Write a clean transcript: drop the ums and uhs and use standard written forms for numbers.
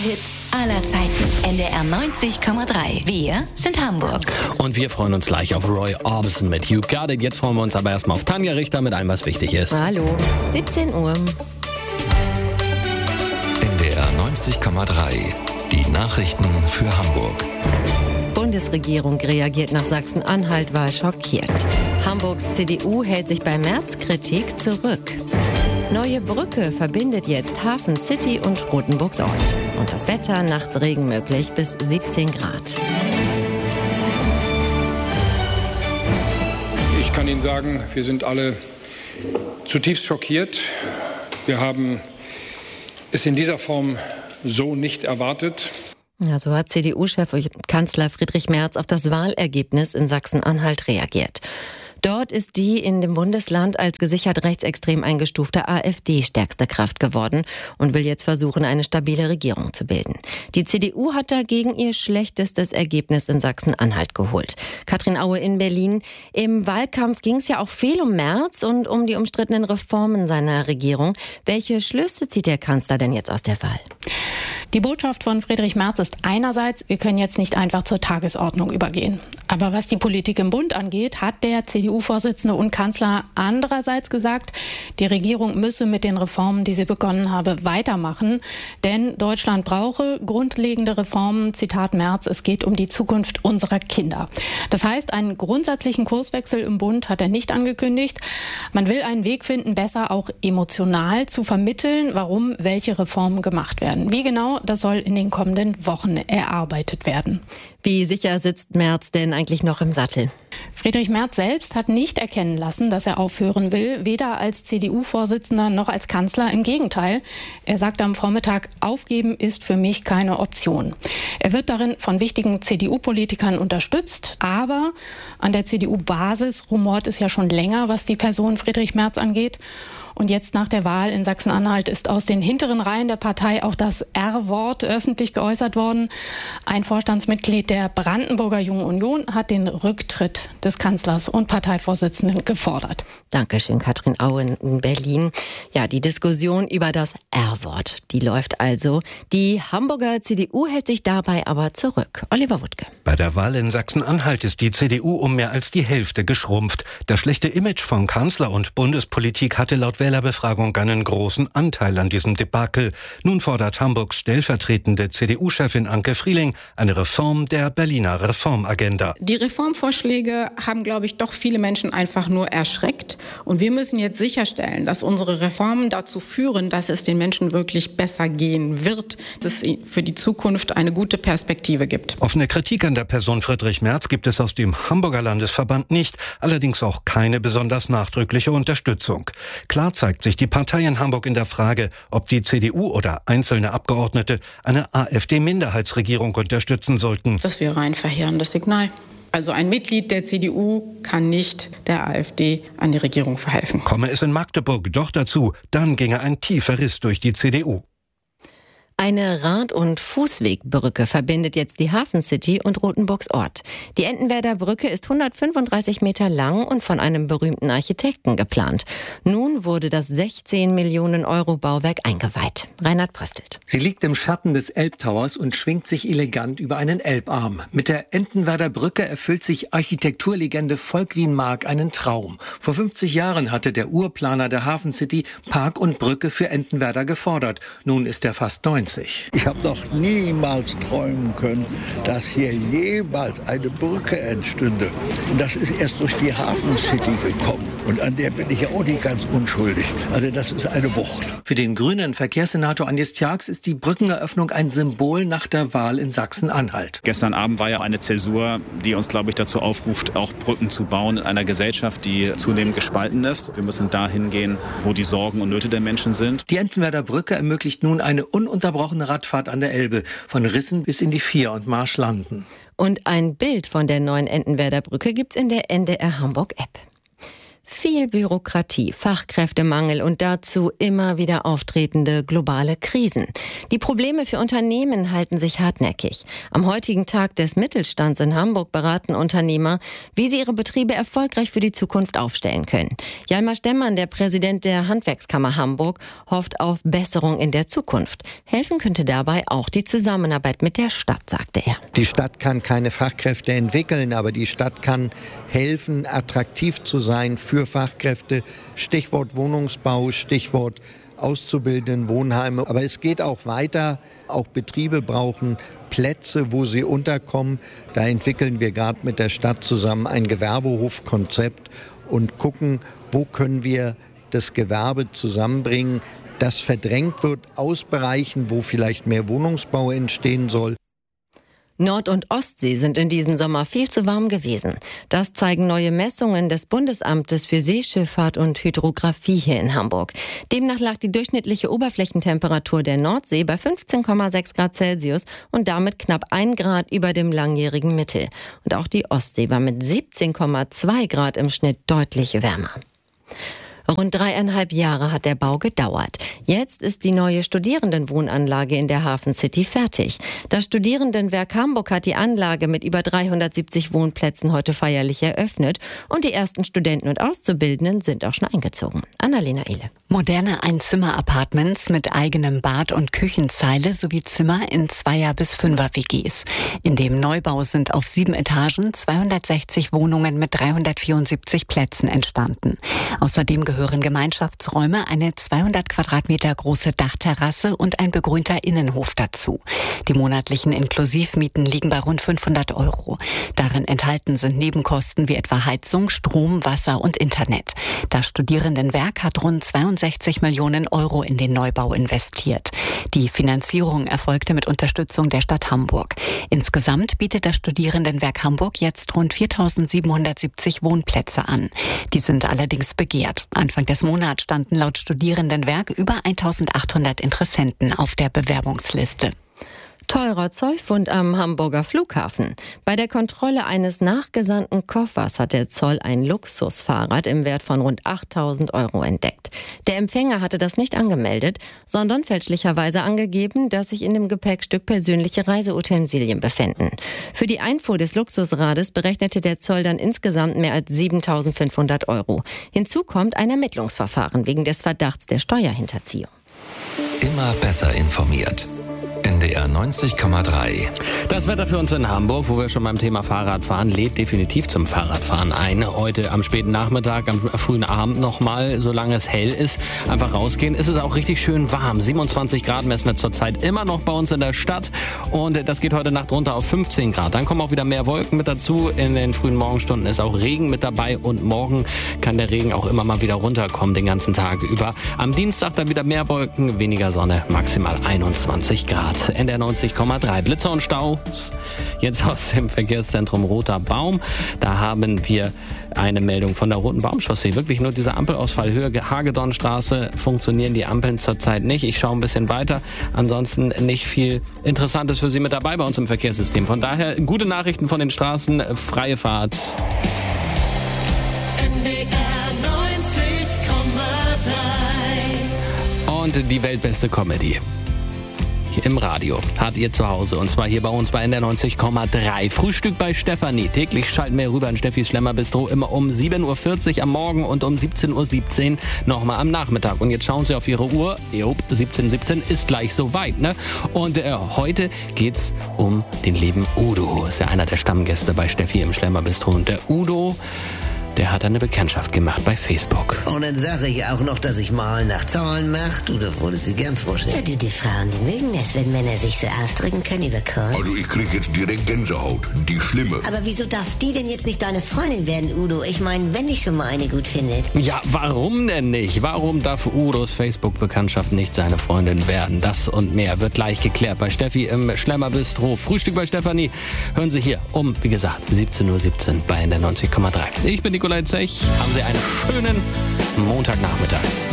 Hits aller Zeiten. NDR 90,3. Wir sind Hamburg. Und wir freuen uns gleich auf Roy Orbison mit You Got It. Jetzt freuen wir uns aber erstmal auf Tanja Richter mit allem, was wichtig ist. Hallo, 17 Uhr. NDR 90,3. Die Nachrichten für Hamburg. Bundesregierung reagiert nach Sachsen-Anhalt, war schockiert. Hamburgs CDU hält sich bei Merz-Kritik zurück. Neue Brücke verbindet jetzt Hafen City und Rothenburgsort. Und das Wetter, nachts Regen möglich bis 17 Grad. Ich kann Ihnen sagen, wir sind alle zutiefst schockiert. Wir haben es in dieser Form so nicht erwartet. Ja, so hat CDU-Chef und Kanzler Friedrich Merz auf das Wahlergebnis in Sachsen-Anhalt reagiert. Dort ist die in dem Bundesland als gesichert rechtsextrem eingestufte AfD stärkste Kraft geworden und will jetzt versuchen, eine stabile Regierung zu bilden. Die CDU hat dagegen ihr schlechtestes Ergebnis in Sachsen-Anhalt geholt. Katrin Aue in Berlin. Im Wahlkampf ging es ja auch viel um Merz und um die umstrittenen Reformen seiner Regierung. Welche Schlüsse zieht der Kanzler denn jetzt aus der Wahl? Die Botschaft von Friedrich Merz ist einerseits, wir können jetzt nicht einfach zur Tagesordnung übergehen. Aber was die Politik im Bund angeht, hat der CDU-Vorsitzende und Kanzler andererseits gesagt, die Regierung müsse mit den Reformen, die sie begonnen habe, weitermachen. Denn Deutschland brauche grundlegende Reformen. Zitat Merz, es geht um die Zukunft unserer Kinder. Das heißt, einen grundsätzlichen Kurswechsel im Bund hat er nicht angekündigt. Man will einen Weg finden, besser auch emotional zu vermitteln, warum welche Reformen gemacht werden. Wie genau, das soll in den kommenden Wochen erarbeitet werden. Wie sicher sitzt Merz denn eigentlich noch im Sattel? Friedrich Merz selbst hat nicht erkennen lassen, dass er aufhören will, weder als CDU-Vorsitzender noch als Kanzler. Im Gegenteil, er sagte am Vormittag, aufgeben ist für mich keine Option. Er wird darin von wichtigen CDU-Politikern unterstützt, aber an der CDU-Basis rumort es ja schon länger, was die Person Friedrich Merz angeht. Und jetzt nach der Wahl in Sachsen-Anhalt ist aus den hinteren Reihen der Partei auch das R-Wort öffentlich geäußert worden. Ein Vorstandsmitglied der Brandenburger Jungen Union hat den Rücktritt des Kanzlers und Parteivorsitzenden gefordert. Dankeschön, Katrin Auen in Berlin. Ja, die Diskussion über das R-Wort, die läuft also. Die Hamburger CDU hält sich dabei aber zurück. Oliver Wuttke. Bei der Wahl in Sachsen-Anhalt ist die CDU um mehr als die Hälfte geschrumpft. Das schlechte Image von Kanzler und Bundespolitik hatte laut Wählerbefragung einen großen Anteil an diesem Debakel. Nun fordert Hamburgs stellvertretende CDU-Chefin Anke Frieling eine Reform der Berliner Reformagenda. Die Reformvorschläge haben, glaube ich, doch viele Menschen einfach nur erschreckt. Und wir müssen jetzt sicherstellen, dass unsere Reformen dazu führen, dass es den Menschen wirklich besser gehen wird, dass es für die Zukunft eine gute Perspektive gibt. Offene Kritik an der Person Friedrich Merz gibt es aus dem Hamburger Landesverband nicht, allerdings auch keine besonders nachdrückliche Unterstützung. Klar zeigt sich die Partei in Hamburg in der Frage, ob die CDU oder einzelne Abgeordnete eine AfD-Minderheitsregierung unterstützen sollten. Das wäre ein verheerendes Signal. Also ein Mitglied der CDU kann nicht der AfD an die Regierung verhelfen. Komme es in Magdeburg doch dazu, dann ginge ein tiefer Riss durch die CDU. Eine Rad- und Fußwegbrücke verbindet jetzt die Hafen City und Rothenburgsort. Die Entenwerder Brücke ist 135 Meter lang und von einem berühmten Architekten geplant. Nun wurde das 16 Millionen Euro Bauwerk eingeweiht. Reinhard Pröstelt. Sie liegt im Schatten des Elbtowers und schwingt sich elegant über einen Elbarm. Mit der Entenwerder Brücke erfüllt sich Architekturlegende Volkwin Mark einen Traum. Vor 50 Jahren hatte der Urplaner der Hafen City Park und Brücke für Entenwerder gefordert. Nun ist er fast 90. Ich habe doch niemals träumen können, dass hier jemals eine Brücke entstünde. Und das ist erst durch die Hafen City gekommen. Und an der bin ich ja auch nicht ganz unschuldig. Also das ist eine Wucht. Für den grünen Verkehrssenator Agnes Tjax ist die Brückeneröffnung ein Symbol nach der Wahl in Sachsen-Anhalt. Gestern Abend war ja eine Zäsur, die uns, glaube ich, dazu aufruft, auch Brücken zu bauen in einer Gesellschaft, die zunehmend gespalten ist. Wir müssen dahin gehen, wo die Sorgen und Nöte der Menschen sind. Die Entenwerder Brücke ermöglicht nun eine ununterbrochene Radfahrt an der Elbe, von Rissen bis in die Vier und Marschlanden. Und ein Bild von der neuen Entenwerder Brücke gibt's in der NDR Hamburg App. Viel Bürokratie, Fachkräftemangel und dazu immer wieder auftretende globale Krisen. Die Probleme für Unternehmen halten sich hartnäckig. Am heutigen Tag des Mittelstands in Hamburg beraten Unternehmer, wie sie ihre Betriebe erfolgreich für die Zukunft aufstellen können. Hjalmar Stemmann, der Präsident der Handwerkskammer Hamburg, hofft auf Besserung in der Zukunft. Helfen könnte dabei auch die Zusammenarbeit mit der Stadt, sagte er. Die Stadt kann keine Fachkräfte entwickeln, aber die Stadt kann helfen, attraktiv zu sein für Fachkräfte. Stichwort Wohnungsbau, Stichwort Auszubildenden, Wohnheime. Aber es geht auch weiter. Auch Betriebe brauchen Plätze, wo sie unterkommen. Da entwickeln wir gerade mit der Stadt zusammen ein Gewerbehofkonzept und gucken, wo können wir das Gewerbe zusammenbringen, das verdrängt wird aus Bereichen, wo vielleicht mehr Wohnungsbau entstehen soll. Nord- und Ostsee sind in diesem Sommer viel zu warm gewesen. Das zeigen neue Messungen des Bundesamtes für Seeschifffahrt und Hydrographie hier in Hamburg. Demnach lag die durchschnittliche Oberflächentemperatur der Nordsee bei 15,6 Grad Celsius und damit knapp 1 Grad über dem langjährigen Mittel. Und auch die Ostsee war mit 17,2 Grad im Schnitt deutlich wärmer. Rund 3,5 Jahre hat der Bau gedauert. Jetzt ist die neue Studierendenwohnanlage in der Hafen City fertig. Das Studierendenwerk Hamburg hat die Anlage mit über 370 Wohnplätzen heute feierlich eröffnet. Und die ersten Studenten und Auszubildenden sind auch schon eingezogen. Annalena Ehle. Moderne Einzimmer-Apartments mit eigenem Bad und Küchenzeile sowie Zimmer in 2er- bis 5er-WGs. In dem Neubau sind auf 7 Etagen 260 Wohnungen mit 374 Plätzen entstanden. Außerdem gehören Gemeinschaftsräume, eine 200 Quadratmeter große Dachterrasse und ein begrünter Innenhof dazu. Die monatlichen Inklusivmieten liegen bei rund 500 €. Darin enthalten sind Nebenkosten wie etwa Heizung, Strom, Wasser und Internet. Das Studierendenwerk hat rund 62 Millionen € in den Neubau investiert. Die Finanzierung erfolgte mit Unterstützung der Stadt Hamburg. Insgesamt bietet das Studierendenwerk Hamburg jetzt rund 4.770 Wohnplätze an. Die sind allerdings begehrt. Anfang des Monats standen laut Studierendenwerk über 1.800 Interessenten auf der Bewerbungsliste. Teurer Zollfund am Hamburger Flughafen. Bei der Kontrolle eines nachgesandten Koffers hat der Zoll ein Luxusfahrrad im Wert von rund 8.000 € entdeckt. Der Empfänger hatte das nicht angemeldet, sondern fälschlicherweise angegeben, dass sich in dem Gepäckstück persönliche Reiseutensilien befänden. Für die Einfuhr des Luxusrades berechnete der Zoll dann insgesamt mehr als 7.500 €. Hinzu kommt ein Ermittlungsverfahren wegen des Verdachts der Steuerhinterziehung. Immer besser informiert. NDR 90,3. Das Wetter für uns in Hamburg, wo wir schon beim Thema Fahrradfahren, lädt definitiv zum Fahrradfahren ein. Heute am späten Nachmittag, am frühen Abend nochmal, solange es hell ist, einfach rausgehen. Es ist auch richtig schön warm. 27 Grad messen wir zurzeit immer noch bei uns in der Stadt. Und das geht heute Nacht runter auf 15 Grad. Dann kommen auch wieder mehr Wolken mit dazu. In den frühen Morgenstunden ist auch Regen mit dabei. Und morgen kann der Regen auch immer mal wieder runterkommen, den ganzen Tag über. Am Dienstag dann wieder mehr Wolken, weniger Sonne, maximal 21 Grad. NDR 90,3. Blitzer und Stau. Jetzt aus dem Verkehrszentrum Roter Baum. Da haben wir eine Meldung von der Roten Baumchaussee. Wirklich nur dieser Ampelausfall Höhe Hagedornstraße funktionieren die Ampeln zurzeit nicht. Ich schaue ein bisschen weiter. Ansonsten nicht viel Interessantes für Sie mit dabei bei uns im Verkehrssystem. Von daher gute Nachrichten von den Straßen. Freie Fahrt. NDR 90,3. Und die weltbeste Comedy im Radio hat ihr zu Hause, und zwar hier bei uns bei NDR 90,3. Frühstück bei Stefanie. Täglich schalten wir rüber in Steffis Schlemmerbistro, immer um 7.40 Uhr am Morgen und um 17.17 Uhr nochmal am Nachmittag. Und jetzt schauen Sie auf Ihre Uhr. 17:17 ist gleich soweit, ne? Und heute geht's um den lieben Udo. Ist ja einer der Stammgäste bei Steffi im Schlemmerbistro. Und der Udo, der hat eine Bekanntschaft gemacht bei Facebook. Und dann sage ich auch noch, dass ich Malen nach Zahlen mache. Du, das würde sie ganz vorstellen. Ja, die Frauen, die mögen es, wenn Männer sich so ausdrücken können über Kohl. Also ich krieg jetzt direkt Gänsehaut. Die schlimme. Aber wieso darf die denn jetzt nicht deine Freundin werden, Udo? Ich meine, wenn dich schon mal eine gut findet. Ja, warum denn nicht? Warum darf Udos Facebook-Bekanntschaft nicht seine Freundin werden? Das und mehr wird gleich geklärt bei Steffi im Schlemmerbistro. Frühstück bei Stefanie. Hören Sie hier um, wie gesagt, 17.17 Uhr bei NDR 90,3. Ich bin Nikolai Zech. Haben Sie einen schönen Montagnachmittag.